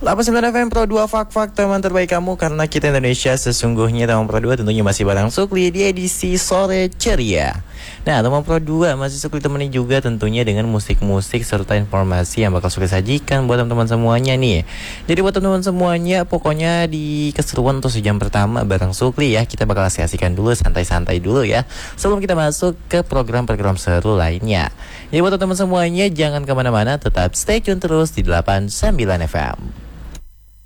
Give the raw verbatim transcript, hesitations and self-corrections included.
delapan puluh sembilan F M Pro dua Fak-Fak, teman terbaik kamu, karena kita Indonesia sesungguhnya. Teman Pro dua tentunya masih bareng Sukli di edisi sore ceria. Nah, teman Pro dua masih Sukli temani juga tentunya dengan musik-musik serta informasi yang bakal Sukli sajikan buat teman-teman semuanya nih. Jadi buat teman-teman semuanya, pokoknya di keseruan untuk sejam pertama bareng Sukli ya, kita bakal asik-asikan dulu, santai-santai dulu ya, sebelum kita masuk ke program-program seru lainnya. Jadi buat teman-teman semuanya, jangan kemana-mana, tetap stay tune terus di delapan puluh sembilan F M.